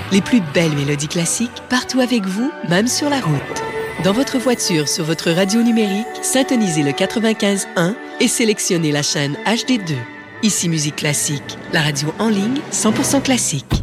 Les plus belles mélodies classiques, partout avec vous, même sur la route. Dans votre voiture, sur votre radio numérique, syntonisez le 95.1 et sélectionnez la chaîne HD2. Ici Musique Classique, la radio en ligne 100% classique.